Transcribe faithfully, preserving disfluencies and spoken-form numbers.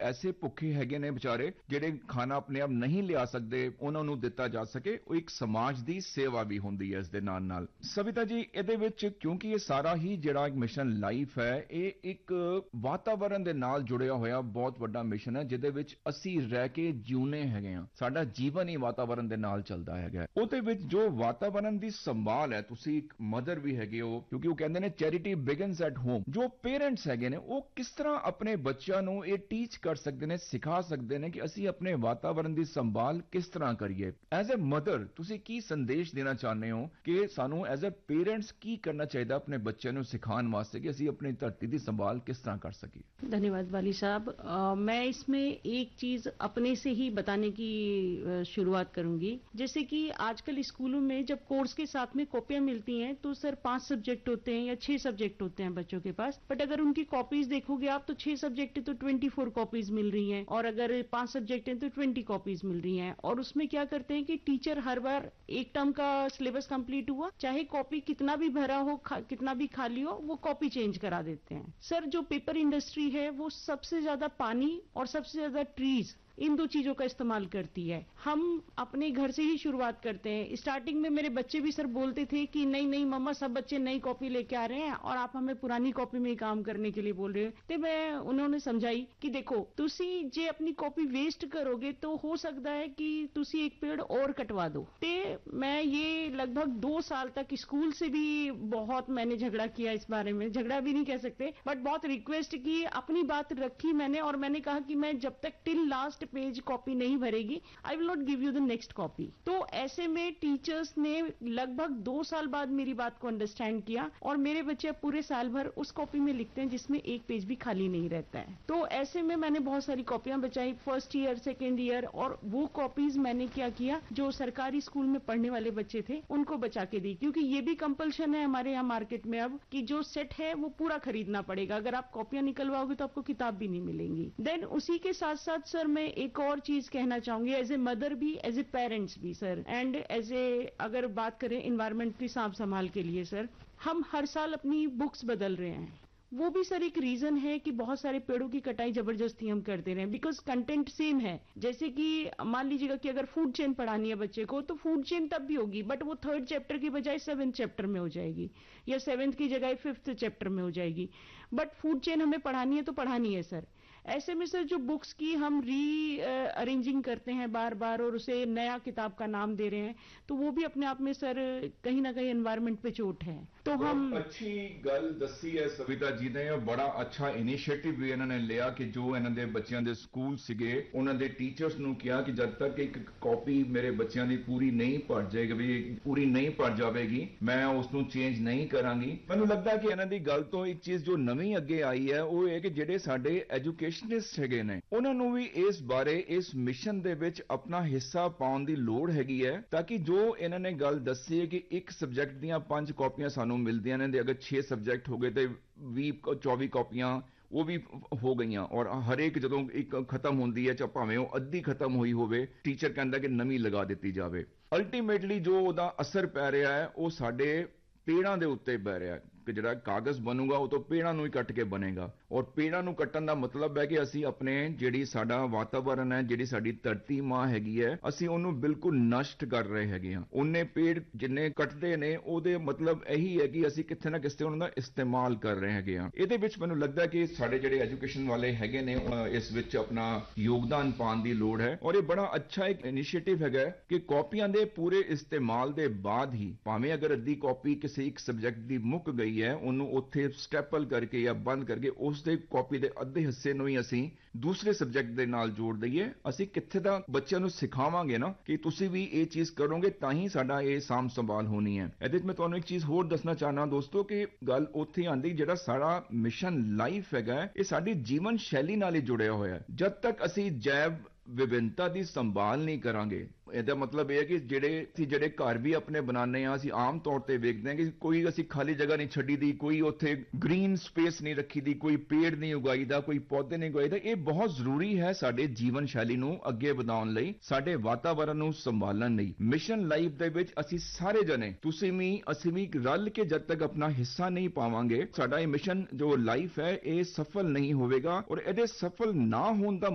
ਐਸੇ ਭੁੱਖੇ ਹੈਗੇ ਨੇ ਵਿਚਾਰੇ ਜਿਹੜੇ ਖਾਣਾ ਆਪਣੇ ਆਪ ਨਹੀਂ ਲਿਆ ਸਕਦੇ, ਉਹਨਾਂ ਨੂੰ ਦਿੱਤਾ ਜਾ ਸਕੇ। ਉਹ ਇੱਕ ਸਮਾਜ ਦੀ ਸੇਵਾ ਵੀ ਹੁੰਦੀ ਹੈ ਇਸ ਦੇ ਨਾਲ ਨਾਲ। ਸਵਿਤਾ ਜੀ, ਇਹਦੇ ਵਿੱਚ ਕਿਉਂਕਿ ਇਹ ਸਾਰਾ ਹੀ ਜਿਹੜਾ ਮਿਸ਼ਨ ਲਾਈਫ ਹੈ, ਇਹ ਇੱਕ ਵਾਤਾਵਰਣ ਦੇ ਨਾਲ ਜੁੜਿਆ ਹੋਇਆ ਬਹੁਤ ਵੱਡਾ ਮਿਸ਼ਨ ਹੈ, ਜਿਹਦੇ ਵਿੱਚ ਅਸੀਂ ਰਹਿ ਕੇ ਜਿਉਣੇ ਹੈਗੇ ਆ। ਸਾਡਾ ਜੀਵਨ ਹੀ ਵਾਤਾਵਰਣ ਦੇ ਨਾਲ ਚੱਲਦਾ ਹੈਗਾ। ਉਹਦੇ ਵਿੱਚ ਜੋ ਵਾਤਾਵਰਣ ਦੀ ਸੰਭਾਲ ਹੈ, ਤੁਸੀਂ ਇੱਕ ਮਦਰ ਵੀ ਹੈਗੇ ਹੋ, ਕਿਉਂਕਿ ਉਹ ਕਹਿੰਦੇ ਨੇ ਚੈਰਿਟੀ ਬਿਗਨਸ ਐਟ ਹੋਮ। ਜੋ ਪੇਰੈਂਟਸ ਹੈਗੇ ਨੇ ਉਹ ਕਿਸ ਤਰ੍ਹਾਂ ਆਪਣੇ ਬੱਚਿਆਂ ਨੂੰ ਇਹ ਟੀਚ ਕਰ ਸਕਦੇ ਨੇ, ਸਿਖਾ ਸਕਦੇ ਨੇ ਕਿ ਅਸੀਂ ਆਪਣੇ ਵਾਤਾਵਰਣ ਦੀ ਸੰਭਾਲ ਕਿਸ ਤਰ੍ਹਾਂ ਕਰੀਏ। ਐਜ਼ ਅ ਮਦਰ ਤੁਸੀਂ ਕੀ ਸੰਦੇਸ਼ ਦੇਣਾ ਚਾਹੁੰਦੇ ਹੋ ਕਿ ਸਾਨੂੰ ਐਜ਼ ਅ पेरेंट्स की करना चाहिए अपने बच्चे को सिखाने वास्ते कि असी अपनी धरती की संभाल किस तरह कर सके? धन्यवाद वाली साहब। मैं इसमें एक चीज अपने से ही बताने की शुरुआत करूंगी। जैसे कि आजकल स्कूलों में जब कोर्स के साथ में कॉपियां मिलती हैं तो सर पांच सब्जेक्ट होते हैं या छह सब्जेक्ट होते हैं बच्चों के पास, बट अगर उनकी कॉपीज देखोगे आप तो छह सब्जेक्ट तो ट्वेंटी फोर कॉपीज मिल रही हैं, और अगर पांच सब्जेक्ट हैं तो ट्वेंटी कॉपीज मिल रही हैं। और उसमें क्या करते हैं कि टीचर हर बार एक टर्म का सिलेबस कंप्लीट हुआ, चाहे कॉपी कितना भी भरा हो, कितना भी खाली हो, वो कॉपी चेंज करा देते हैं। सर जो पेपर इंडस्ट्री है वो सबसे ज्यादा पानी और सबसे ज्यादा ट्रीज, इन दो चीजों का इस्तेमाल करती है। हम अपने घर से ही शुरुआत करते हैं। स्टार्टिंग में मेरे बच्चे भी सर बोलते थे कि नहीं नहीं मम्मा, सब बच्चे नई कॉपी लेके आ रहे हैं और आप हमें पुरानी कॉपी में ही काम करने के लिए बोल रहे हो। तो मैं उन्होंने समझाई कि देखो तुसी जे अपनी कॉपी वेस्ट करोगे तो हो सकता है कि तुसी एक पेड़ और कटवा दो। ते मैं ये लगभग दो साल तक स्कूल से भी बहुत मैंने झगड़ा किया इस बारे में, झगड़ा भी नहीं कह सकते, बट बहुत रिक्वेस्ट की, अपनी बात रखी मैंने, और मैंने कहा कि मैं जब तक टिल लास्ट पेज कॉपी नहीं भरेगी I will not give you the next copy. तो ऐसे में टीचर्स ने लगभग दो साल बाद मेरी बात को अंडरस्टैंड किया और मेरे बच्चे पूरे साल भर उस कॉपी में लिखते हैं जिसमें एक पेज भी खाली नहीं रहता है। तो ऐसे में मैंने बहुत सारी कॉपियां बचाई फर्स्ट ईयर सेकेंड ईयर, और वो कॉपीज मैंने क्या किया, जो सरकारी स्कूल में पढ़ने वाले बच्चे थे उनको बचा के दी, क्योंकि ये भी कंपल्शन है हमारे यहाँ मार्केट में अब कि जो सेट है वो पूरा खरीदना पड़ेगा। अगर आप कॉपियां निकलवाओगे तो आपको किताब भी नहीं मिलेंगी। देन उसी के साथ साथ सर मैं एक और चीज कहना चाहूंगी, एज ए मदर भी, एज ए पेरेंट्स भी सर, एंड एज ए अगर बात करें इन्वायरमेंट की साफ संभाल के लिए सर, हम हर साल अपनी बुक्स बदल रहे हैं। वो भी सर एक रीजन है कि बहुत सारे पेड़ों की कटाई जबरदस्ती हम करते रहे, बिकॉज कंटेंट सेम है। जैसे कि मान लीजिएगा कि अगर फूड चेन पढ़ानी है बच्चे को तो फूड चेन तब भी होगी, बट वो थर्ड चैप्टर की बजाय सेवेंथ चैप्टर में हो जाएगी, या सेवेंथ की जगह फिफ्थ चैप्टर में हो जाएगी, बट फूड चेन हमें पढ़ानी है तो पढ़ानी है सर। ऐसे में सर जो बुक्स की हम री अरेंजिंग करते हैं बार बार और उसे नया किताब का नाम दे रहे हैं, तो वो भी अपने आप में सर कहीं ना कहीं एनवायरनमेंट पे चोट है। तो हम अच्छी गल दसी है सविता जी ने, बड़ा अच्छा इनिशिएटिव भी इन्होंने लिया कि जो इन्होंने बच्चों के स्कूल सीगे उन्होंने टीचर्स ਨੂੰ किया कि जब तक एक कॉपी मेरे बच्चों की पूरी नहीं पढ़ जाएगी, पूरी नहीं पढ़ जाएगी, मैं उसको चेंज नहीं करांगी। मैनूं लगता है कि इन्हों की गल तो एक चीज जो नवी अगे आई है वो है कि ਜਿਹੜੇ ਸਾਡੇ ਐਜੂਕੇਸ਼ਨਿਸਟ ਹੈਗੇ ਨੇ ਉਹਨਾਂ ਨੂੰ ਵੀ ਇਸ ਬਾਰੇ ਇਸ ਮਿਸ਼ਨ ਦੇ ਵਿੱਚ ਆਪਣਾ ਹਿੱਸਾ ਪਾਉਣ ਦੀ ਲੋੜ ਹੈਗੀ ਹੈ, ਤਾਂ ਕਿ ਜੋ ਇਹਨਾਂ ਨੇ ਗੱਲ ਦੱਸੀ ਹੈ ਕਿ ਇੱਕ ਸਬਜੈਕਟ ਦੀਆਂ ਪੰਜ ਕਾਪੀਆਂ ਸਾਨੂੰ ਮਿਲਦੀਆਂ ਨੇ, ਤੇ ਅਗਰ ਛੇ ਸਬਜੈਕਟ ਹੋ ਗਏ ਤੇ ਵੀਹ ਚੌਵੀ ਕਾਪੀਆਂ ਉਹ ਵੀ ਹੋ ਗਈਆਂ, ਔਰ ਹਰੇਕ ਜਦੋਂ ਇੱਕ ਖਤਮ ਹੁੰਦੀ ਹੈ ਚਾਹੇ ਭਾਵੇਂ ਉਹ ਅੱਧੀ ਖਤਮ ਹੋਈ ਹੋਵੇ, ਟੀਚਰ ਕਹਿੰਦਾ ਕਿ ਨਵੀਂ ਲਗਾ ਦਿੱਤੀ ਜਾਵੇ। ਅਲਟੀਮੇਟਲੀ ਜੋ ਉਹਦਾ ਅਸਰ ਪੈ ਰਿਹਾ ਹੈ ਉਹ ਸਾਡੇ पेड़ां दे उत्ते पै रहा है कि जिहड़ा कागज बनूगा वो तो पेड़ां नूं ही कट के बनेगा, और पेड़ां नूं कट्टण दा मतलब है कि असी अपने जिहड़ी साडा वातावरण है, जिहड़ी साडी धरती मां हैगी है, असी उहनूं बिल्कुल नष्ट कर रहे हैगे हां। उन्ने पेड़ जिन्ने कटदे ने ओहदे मतलब यही है कि असी किथे ना किथे उहनां दा इस्तेमाल कर रहे हैगे हां। इहदे विच मैनूं लगदा कि साडे जिहड़े एजुकेशन वाले हैगे ने इस विच अपना योगदान पाउण दी लोड़ है, और ये बड़ा अच्छा एक इनिशिएटिव हैगा कि कॉपीआं दे पूरे इस्तेमाल दे बाद ही भावें अगर अद्धी कॉपी एक सब्जेक्ट दी मुक गई है ਉਹਨੂੰ ਉੱਥੇ ਸਟੈਪਲ ਕਰਕੇ ਜਾਂ ਬੰਦ ਕਰਕੇ ਉਸ ਦੇ ਕਾਪੀ ਦੇ ਅੱਧੇ ਹਿੱਸੇ ਨੂੰ ਹੀ ਅਸੀਂ ਦੂਸਰੇ ਸਬਜੈਕਟ ਦੇ ਨਾਲ ਜੋੜ ਦਈਏ। ਅਸੀਂ ਕਿੱਥੇ ਦਾ ਬੱਚਿਆਂ ਨੂੰ ਸਿਖਾਵਾਂਗੇ ਨਾ ਕਿ ਤੁਸੀਂ ਵੀ ਇਹ ਚੀਜ਼ ਕਰੋਗੇ ਤਾਂ ਹੀ ਸਾਡਾ ਇਹ ਸਾਂਭ ਸੰਭਾਲ ਹੋਣੀ ਹੈ। ਇਹਦੇ ਵਿੱਚ ਮੈਂ ਤੁਹਾਨੂੰ ਇੱਕ ਚੀਜ਼ ਹੋਰ ਦੱਸਣਾ ਚਾਹਨਾ ਦੋਸਤੋ ਕਿ ਗੱਲ ਉੱਥੇ ਆਂਦੀ ਜਿਹੜਾ ਸਾਡਾ ਮਿਸ਼ਨ ਲਾਈਫ ਹੈਗਾ ਇਹ ਸਾਡੀ ਜੀਵਨ ਸ਼ੈਲੀ ਨਾਲ ਹੀ ਜੁੜਿਆ ਹੋਇਆ ਹੈ। ਜਦ ਤੱਕ ਅਸੀਂ ਜੈਵ ਵਿਭਿੰਨਤਾ ਦੀ ਸੰਭਾਲ ਨਹੀਂ ਕਰਾਂਗੇ, ਇਹਦਾ ਮਤਲਬ ਇਹ ਹੈ ਕਿ ਜਿਹੜੇ ਅਸੀਂ ਜਿਹੜੇ ਘਰ ਵੀ ਆਪਣੇ ਬਣਾਉਂਦੇ ਹਾਂ ਅਸੀਂ ਆਮ ਤੌਰ ਤੇ ਵੇਖਦੇ ਹਾਂ ਕਿ ਕੋਈ ਅਸੀਂ ਖਾਲੀ ਜਗ੍ਹਾ ਨਹੀਂ ਛੱਡੀ ਦੀ, ਕੋਈ ਉੱਥੇ ਗ੍ਰੀਨ ਸਪੇਸ ਨਹੀਂ ਰੱਖੀ ਦੀ, ਕੋਈ ਪੇੜ ਨਹੀਂ ਉਗਾਈਦਾ, ਕੋਈ ਪੌਦੇ ਨਹੀਂ ਉਗਾਈਦਾ। ਇਹ ਬਹੁਤ ਜ਼ਰੂਰੀ ਹੈ ਸਾਡੇ ਜੀਵਨ ਸ਼ੈਲੀ ਨੂੰ ਅੱਗੇ ਵਧਾਉਣ ਲਈ, ਸਾਡੇ ਵਾਤਾਵਰਣ ਨੂੰ ਸੰਭਾਲਣ ਲਈ। ਮਿਸ਼ਨ ਲਾਈਫ ਦੇ ਵਿੱਚ ਅਸੀਂ ਸਾਰੇ ਜਣੇ, ਤੁਸੀਂ ਵੀ ਅਸੀਂ ਵੀ ਰਲ ਕੇ ਜਦ ਤੱਕ ਆਪਣਾ ਹਿੱਸਾ ਨਹੀਂ ਪਾਵਾਂਗੇ ਸਾਡਾ ਇਹ ਮਿਸ਼ਨ ਜੋ ਲਾਈਫ ਹੈ ਇਹ ਸਫਲ ਨਹੀਂ ਹੋਵੇਗਾ, ਔਰ ਇਹਦੇ ਸਫਲ ਨਾ ਹੋਣ ਦਾ